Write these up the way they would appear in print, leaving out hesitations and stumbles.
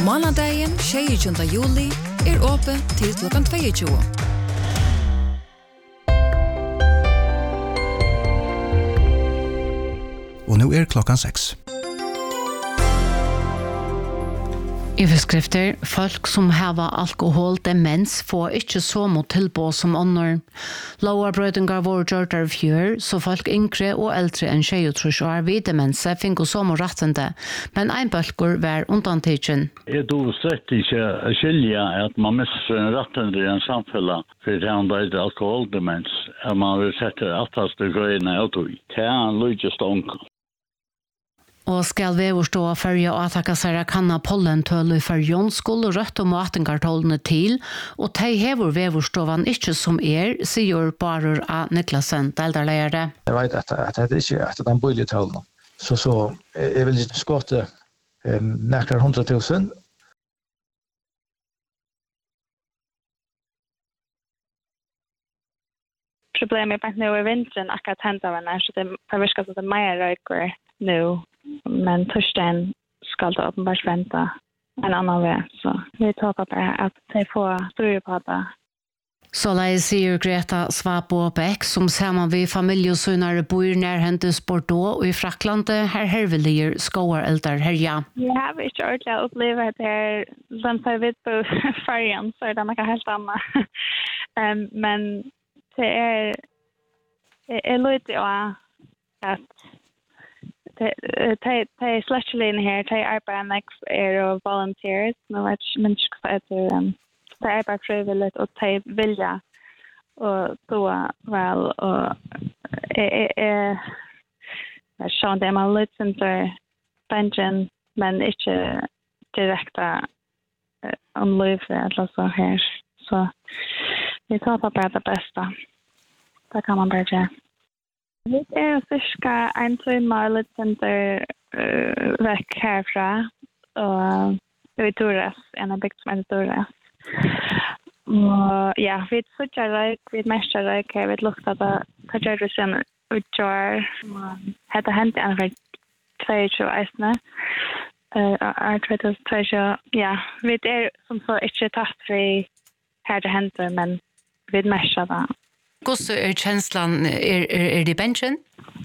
Måndagen 26. juli åpen til klokken 22. Og nu klokken 6. Overskrifter, folk som har alkohol, demens, får ikke så mot tilbå som ånder. Lovarbrøydingar våre gjør der fjør, så folk yngre og eldre enn 23 år vid demense finner så mot rettende, men en bølger var undantidgen. Jeg tror slett ikke skilja at man mister rettende i en samfunn for det han døde alkoholdemens, at man vil sette attaste grøyene av tog. Det han lykkes unga. Og skal vi forstå at førje og attakke seg kanna pollentøl i førjon skulle rødt og matengartholdene til, og de hever vi forståvan ikke som sier Barer av Niklasen, delderleiere. Jeg vet at det ikke er den bøylige tølene. Så jeg vil skåte nærkere 100 000. Problemet er nå i vinteren akkurat hentet så det virker som det er mer røyker nå. Men torsdagen skal det åpenbart vente en annen vei, så vi håper bare at de får styr på det. Så sier Greta Svabo-Bæk, som sammen vi familiesønere bor nærhendes Bordeaux og i Fraklandet, her herveliger skåreldar herja. Jeg har ikke ordentlig opplevd det som jeg vet på ferien, så det noe helt annet. Men det lyder jo at de sletchelene her, de arbeider og volunteers, nå vet jeg ikke hva de arbeider frivillig, og de vilja og stå vel, og jeg skjønner det, man lytter til benjen, men ikke direkte om livet, eller så her. Så vi tar bare det beste. Det kan man bare gjøre. Vi cirka en time litt center vekk herfra, og vi Torres, en av bygd som heter Torres. Og ja, vi suttet røyk, vi mestet røyk, vi luktet det, hva gjør du sen utgjør, hette hentet en for 22 eisene, 22, ja, vi som så ikke tatt fri her til hentet, men vi mestet det. Hvordan kjenslan? Det benchen?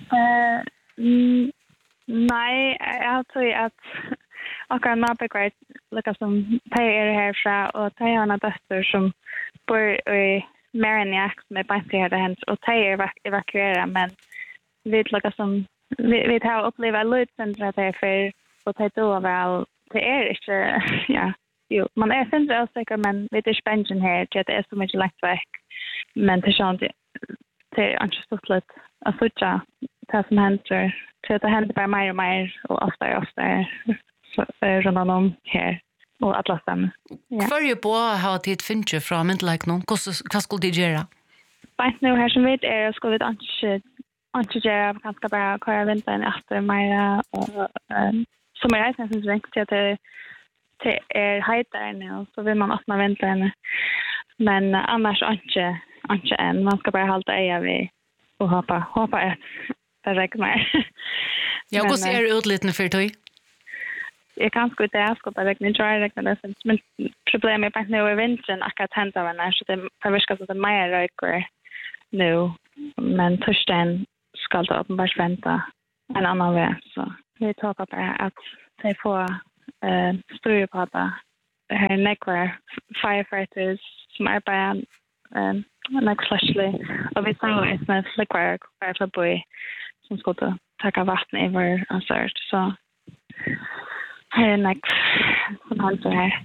Nei, jeg tror at akkurat nabokvart som de herfra, og de har en døtter som bor i Marignac, som bare her det hent, og de evakueret, men vi har opplevd lydsentre derfor, og de då vel, det ikke, ja, jo, man sindre sikker, men vi ikke benchen her, til det så mye lagt vekk. Men det är inte stått lite att fortsätta det som händer. Så det händer bara mer och mer och oftare runt om här och alla stämmer. Varje på har tid finche från Mindlike någon. Vad skulle det göra? Fast nu här som vet skulle vi inte göra ganska bra köra vintern efter mer som är nästan svängt till att det är hejtare nu så vill man öppna vintern. Men annars inte än. Man ska bara hålla eja vid och hoppa att det räcker mer. Ja, hur ser det ut lite för dig? Jag kan skulle det ska bara räkna det. Men problemet är nu i vintern akkurat hända när så det verkar som det mer röker nu. Men torsdagen ska det uppenbart vänta en annan väg. Så vi hoppas bara att de får styr på det. Det här nekvar firefighters som arbetar flashly. Och vi sa att det är likvar för boy som skulle ta vatten över och sånt. Så här är som han så här.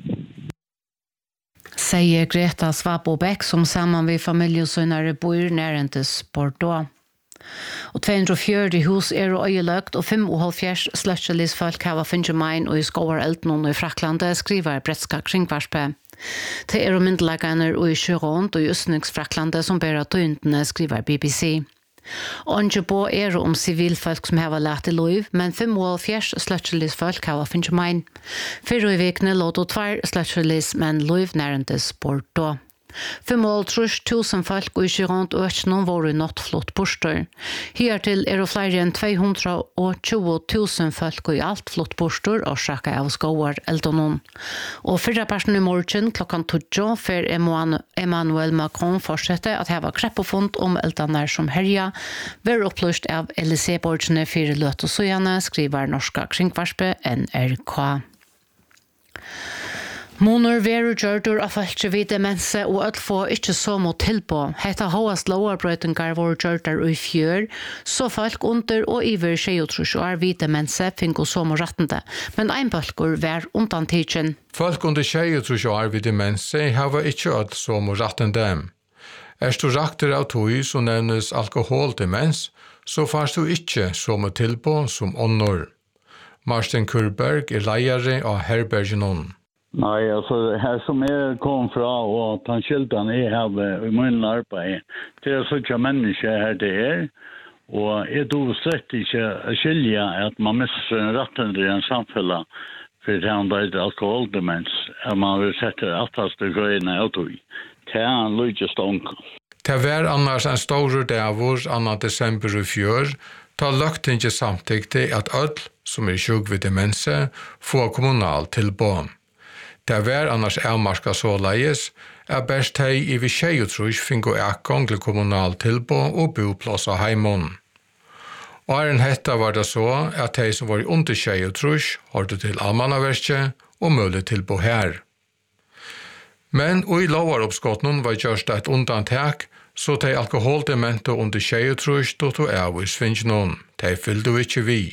Säger Greta Svabo-Bæk som samman vid familjesønare bor nærentes Bordeaux. Og 240 hus og øyeløgt, og 75 sløtjelisfolk har finnet meg og i Skårelden og i Fraklandet, skriver Bretska Kringvarspe. Det myndelagarna og i Sjørond og i Østningsfraklandet som ber av tøyntene, skriver BBC. Onge på om civilfolk som har lært i lov, men 75 sløtjelisfolk har finnet meg. 4 i vekene låt og 2 sløtjelis, men lov nærentes Bordeaux. 5.000 folk og ikke rundt økene var i nått flott borster. Hertil det flere enn 220.000 folk og i alt flott borster og sjekke av skåer eldonen. Og 4 personer i morgen klokken 12 for Emmanuel Macron fortsetter at heva kreppefond om eldene som herja, var opplyst av Elysée-borgene 4 løt og søjane, skriver norska kringvarspe NRK. Måner veru gjørdur av falskje vid demense og ødel få ikke så må tilpå. Hetta håast lovarbrøytingar våre gjørdar i fjør, så folk under og iver 23 år vid demense finko så må rettende, men ein bølgur vær undantidjen. Folk under 23 år vid demense hava ikke ødel så må rettende. Du rakter av tog som nevnes alkoholdemens, så fast du ikke så må tilpå som ånder. Martin Kurberg leiare av Herbergenon. Nei, altså, her som jeg kom fra, og den skilden jeg har i min arbeid, det sånne mennesker her det og jeg tror slett ikke skilja at man mister retten i en samfunn for det han der alkoholdemens, at man vil sette attaste grøyene av tog. Det han lykkes ånka. Det var annars en stor davor 2. desember i fjør, ta løgtinge samtidig at ødel, som sjuk ved demense, får kommunal tilbå. Det var annars avmarska såleis, best hei i vi 23 fingo ekong til kommunal tilbå og boplass av heimon. Åren hetta var det så at hei som var under 23 hørte til almannaverket og mulig tilbå her. Men i lovaroppskottene var gjørst et undantak, så de alkoholdemente under 23 stod og av i svingenon. De fyllde ikke vi.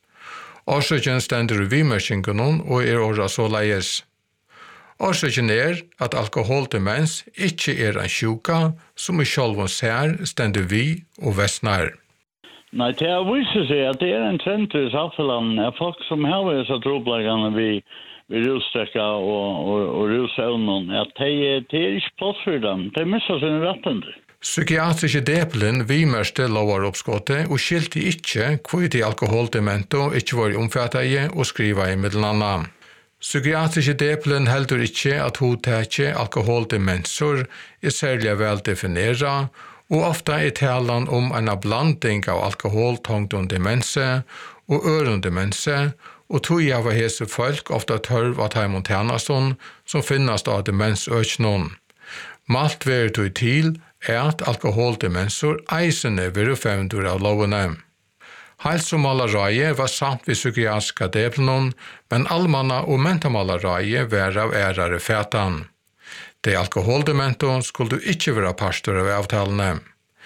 Årsøkjen stender i vimerskingen og åra såleis. Årsøkjen at alkoholdemens ikke en sjuka som i sjølven ser stender vi og vestnar. Nei, det viser seg at det en trend i samfunnet, folk som har disse trobleggene vi russtrekka og rusevnen, at det ikke plass for dem. De misser sine rettende. Psykiatriske depelen vimerste lovaroppskottet og skilte ikke hvor de alkoholdemento ikke var omfattet og skriva i middelnavn. Psykiatriske depelen heldur ikke at hodtetje alkoholdemensor særlig vel definera, og ofta talan om en blanding av alkoholtongdom demense og ørendemense, og tog av hese folk ofta tørv at heimon tjenaston som finnast av demensøknon. Malt ver tog til at alkoholdemensor eisene ver fevndur av lovene. Hälsomalarraje var samt vid psykiatriska deplenon, men allmanna og mentamalarraje var av ærare fætan. De alkoholdemento skulle ikke være pastor av avtalene.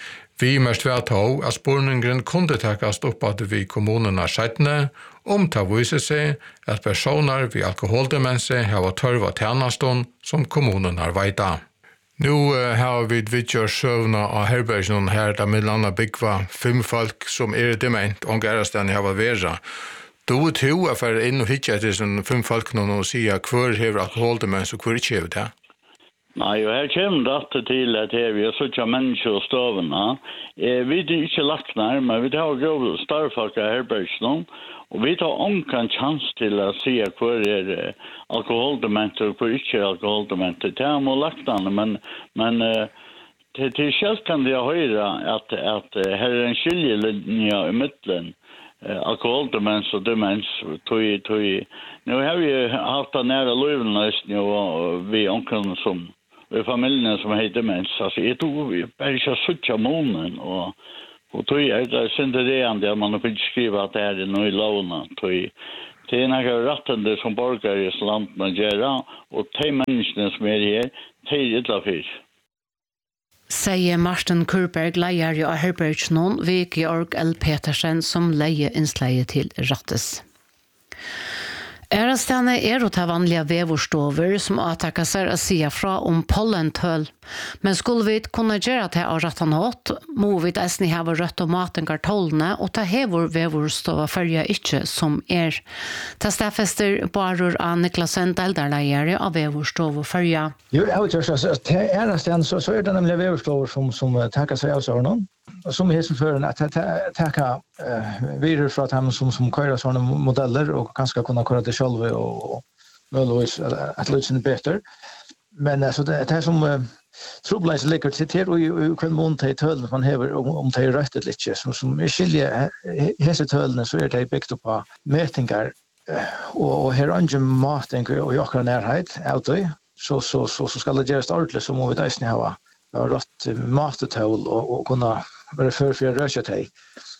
Vi mest var tog at spurningen kunne takast opp at vi kommunene skjettene, ta vise seg at personer vid alkoholdemense har tørva tjenestånd som kommunene har veida. Nu har vi vidtjør søvna av Herbergen her, der med landa byggva 5 folk som dement, og gærastan har vera. Du to for inn og hitja til 5 folk og sier hver hever alkoholdemens og hver ikke hever det? Nei, og her kommer det til at vi har suttja mennesker og støvene. Vi ikke laknar, men vi har grov starfolk av Herbergen, og vi tar omkant chans til å si hver alkoholdementer og hver ikke alkoholdementer. Det er må laknane, men til selv kan de høre at her en skiljelinje i midtelen, alkoholdemens og demens. Nå har vi haft det nære løyvene og vi omkring som vi familien som har demens. Altså, jeg tror vi bare ikke suttja månen og tog det synderende at man har fått skrive at det noe i lovene. Det noe rettende som borgere i land man gjør, og de menneskene som her, de illa fyr. Sier Martin Kurberg, leier av Herbergenon, ved Georg L. Petersen, som leier innsleie til Rattes. Ærastene å ta vanlige vevorstover som attacker seg å si fra om pollentøl. Men skulle vi kunne gjøre det av rettan hått, må vi eisne hava rødt og matengar tålene, og ta hevor vevorstover følge ikke som Ta stedfester Barur av Niklasen Deldarleiere av vevorstover følge. Jo, jeg vet ikke, til ærastene så det nemlig vevorstover som takker seg av sånn. Som är som för att ta vidare från dem som köra såna modeller och kanske kunna köra det själva och möjligtvis att lösa det bättre. Men alltså det här som Trobladens ligger til og kan mån til tølene man hever om det røttet litt ikke. Som skiljer hese tølene så det bygd opp av møtinger og her er ikke mating og i akkurat nærhet av det. Så skal det gjøres ordentlig så må vi deisne ha rått matetøl og kunne være for å røse til.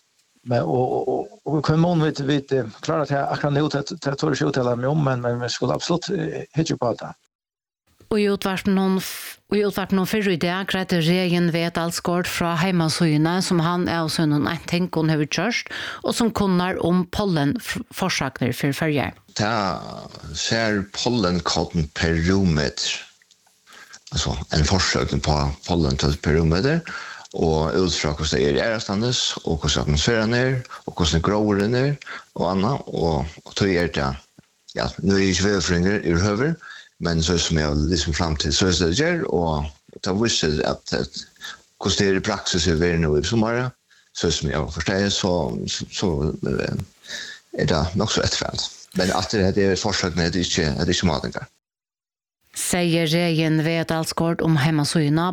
Og kan mån vi klare til akkurat nå til å tåre ikke uttale meg om, men vi skulle absolutt hitte på det. Og i utvart noen fyrre i dag greide Regen Vedalsgård fra Heimasøyene som han og sønnen en ting hun har kjørst, og som kunnar om pollenforsakner for førje. Det ser pollenkoden per rommeter, altså en forsøkning på pollen per rommeter, og ut fra hvordan det i ærestandes, og hvordan atmosfæren og hvordan gråren og annet, og tog det, ja, nå er ikke vedføringer i høver, men så som jeg liksom frem til så det gjør, og det viser at hvordan det i praksis i nå i sommeren, så som jeg forstår, så det nok så etterfelt. Men at det er forsøkene, det er ikke matinger. Sier Regen Vedalsgård om Heimasøyene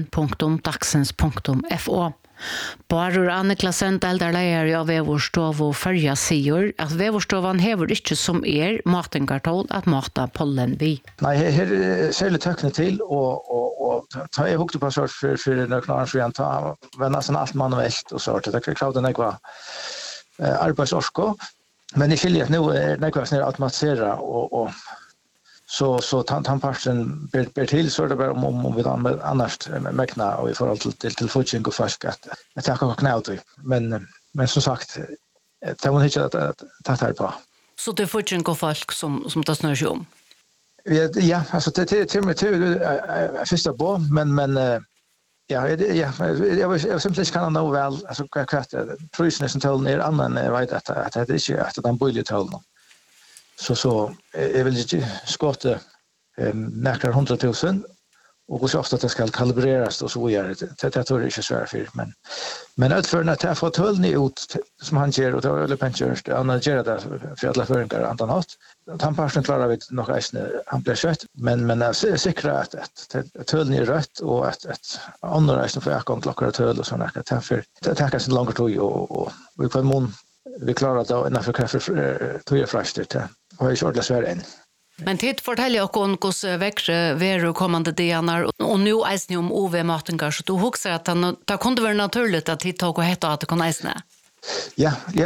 pollen.dagsens.fo. Barur Anniklasen deldarleier av Vevorstov og Førja sier at Vevorstovan hever ikke som matingartål at mata pollen vi. Nei, her ser litt tøkkene til, og ta jeg hukte på sort for noen annen igjen, ta nesten alt manuelt og sort, det kravde nekva arbeidsorsko, men i skiljet nå nekva snir automatisere og så tannparten ber til, så det bare om vi annars mekna og i forhold til fortjeng og flask at jeg takker knævd. Men som sagt, det var ikke tatt her på. Så det er fortjeng og folk som det snør seg om? Ja, altså til meg til første på, men ja, jeg simpelthen ikke kan noe vel, altså hva prøysene som tølen annan, jeg vet at det er ikke at den bøylige tølen. Så jeg vil ikke skåte nærkere 100.000, og hvor ofte det skal kalibreres og så videre. Det tror jeg ikke svære for. Men utførende til å få tølene ut, som han gjør, og det var veldig pensjørst, han gjør det for alle føringer han hatt. Tannparten klarer vi nok eisene, han ble kjøtt, men jeg sikrer at tølene er rødt, og at andre eisene får akkurat klokkere tøl og sånn. Det tar sin langere tog, og vi på en mån vi klarer det innenfor krefter tøyefraster til. Og jeg kjørte svære inn. Men tid forteller dere om hvordan vekre være kommende dianer, og nå eisne om OV-matingar, så du husker at det kunne være naturlig at tid tok og hette at det kunne eisne? Ja, det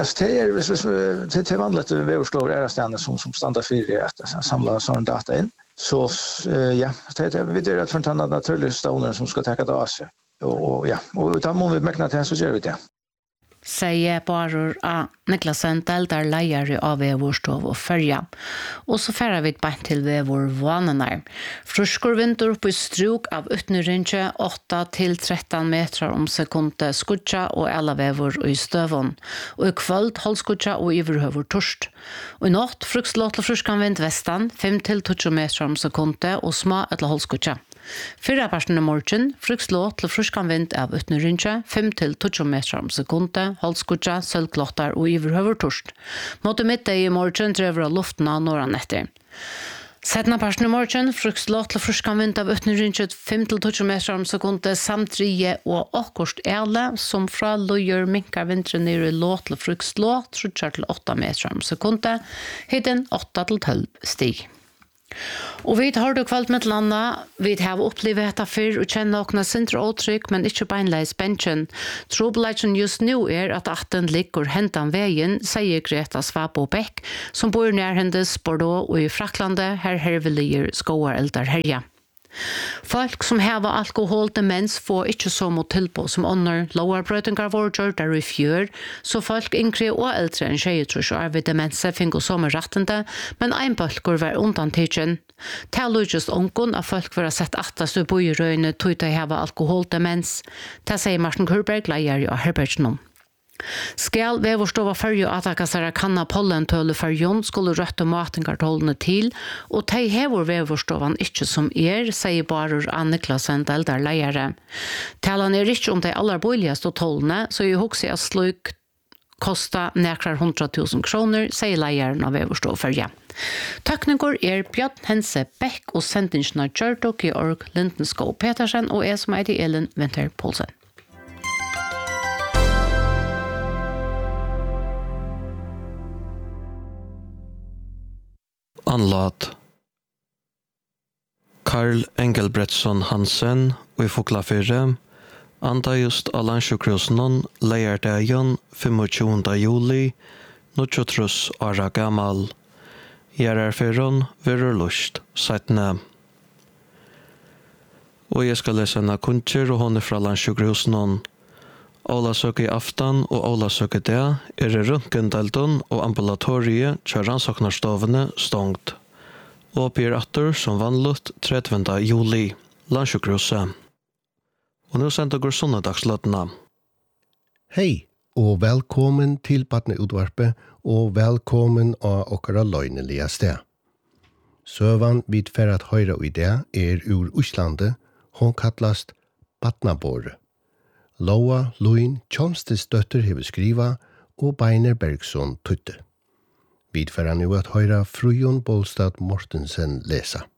er vanlig at Vevorstov stedene som standard 4 at samle sånne data inn. Så ja, det er videre for en naturlig stående som skal takke det av seg. Og da må vi mekne til, så gjør vi det. Sier Barur A. Niklasen deldar leier av Vevorstov og Førja. Og så færer vi bare til Vevor vanene. Fruskur vinter på struk av utnyrinje 8-13 meter om sekundet skudja og alle Vevor i støvån. Og i kvöld holdskudja og iverhøver torst. Og i natt frukslåt til fruskan vind vestan 5-20 meter om sekundet og små etter holdskudja. Fyrra parten av morgen, frukslå til fruskan vind av utnyrinje, 5-20 meter om sekundet, holdskudja, sølvklottar og iverhøver torst. Måte middag i morgen drever av luften av norran etter. Setna parten av morgen, frukslå til fruskan vind av utnyrinje, 5-20 meter om sekundet, samt rie og akkurst ele, som fra lojer minkar vinteren nere i lå til frukslå, 3-8 meter om sekundet, hitten 8-12 stig. Og vi har det kvalt med landa, vi har opplevd dette før og kjenner åkne sintre åtrykk, men ikke beinleis bensjen. Trobeleisen just nå at atten ligger hentan veien, sier Greta Svabo Beck, som bor nærhendes Bordeaux og i Fraklandet, her hervelier skoar eldar herja. Folk som heva alkohol demens får ikke så mot tilpå som ånder lovarbrøytingar vårdgjør der i fjør, så folk yngre og eldre enn 23 år ved demense finner så med rettende, men ein bølgur var undantidjen. Til just ongon av folk var sett attast og bøyrøyne tog til heva alkohol demens. Det sier Martin Kurberg, leier av Herbergjennom. Skal Vevorstova Førja atakassara kanna pollentøle Førjon skulle røtte matingartålene til, og de hever Vevorstovan ikke som sier Barur Anniklasen deldar leiere. Talan ikke om de aller boligste tålene, så jeg husker at sluk kosta nekrar 100.000 kroner, sier leieren av Vevorstova Førja. Takninger Bjørn Hense Beck og sendingsna Kjørtok Georg Lindenskov Petersen og jeg som heter Elin Winter Poulsen. Anlat Karl Engelbrettsson Hansen og i Foklafyrre anda just av landsjukhusen leierdagen 25. juli 23 åra gammal. Gjerarfyren verur lust, sattne. Og jeg skal lese en kunnskjer og hon fra landsjukhusen. Ålasøk i aftan og ålasøk i dag røntgendelton og ambulatoriet kjør rannsaknarstovene stongt. Og blir atter som vanligt 30. juli, landsjukhuset. Og nå sender går sunnedagsløttene. Hei, og velkommen til Batneutvarpet, og velkommen av okkara løgnelige sted. Søvan vid for at høyre i det ur Oslandet, hon kallast Batnabore. Loa Luin Tjonstes døtter hever skriva, og Beiner Bergson tutte. Vid for han jo at høyre Frujon Bolstad Mortensen lesa.